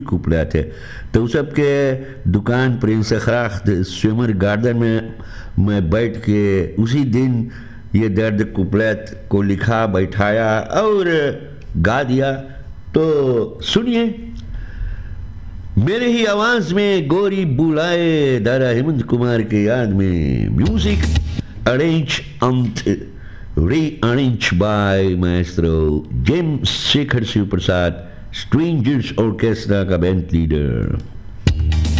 कुपलेट है। तो सबके दुकान प्रिंस खराख्त स्विमर गार्डन में मैं बैठ के उसी दिन ये दर्द कुपलेट को लिखा बैठाया और गा दिया। तो सुनिए मेरे ही आवाज में गोरी बुलाए दारा हेमंत कुमार के याद में म्यूजिक अरेंज अंत rearranged by maestro James Shekhar Shiv Prasad, Strangers Orchestra का बैंड लीडर।